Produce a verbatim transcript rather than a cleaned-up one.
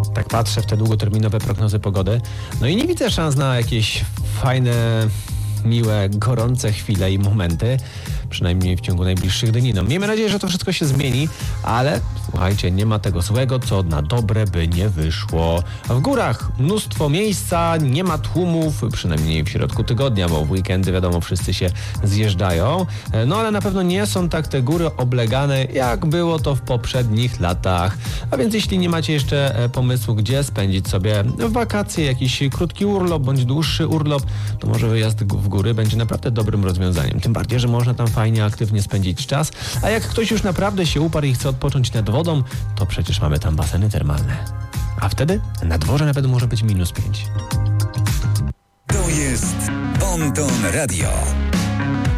Tak patrzę w te długoterminowe prognozy pogody, no i nie widzę szans na jakieś fajne, miłe, gorące chwile i momenty, przynajmniej w ciągu najbliższych dni. No, miejmy nadzieję, że to wszystko się zmieni, ale słuchajcie, nie ma tego złego, co na dobre by nie wyszło. W górach mnóstwo miejsca, nie ma tłumów, przynajmniej w środku tygodnia, bo w weekendy wiadomo wszyscy się zjeżdżają. No ale na pewno nie są tak te góry oblegane, jak było to w poprzednich latach. A więc jeśli nie macie jeszcze pomysłu, gdzie spędzić sobie wakacje, jakiś krótki urlop bądź dłuższy urlop, to może wyjazd w góry będzie naprawdę dobrym rozwiązaniem. Tym bardziej, że można tam fajnie, aktywnie spędzić czas. A jak ktoś już naprawdę się uparł i chce odpocząć nad wodą, to przecież mamy tam baseny termalne. A wtedy na dworze nawet może być minus pięć. To jest Bon Ton Radio.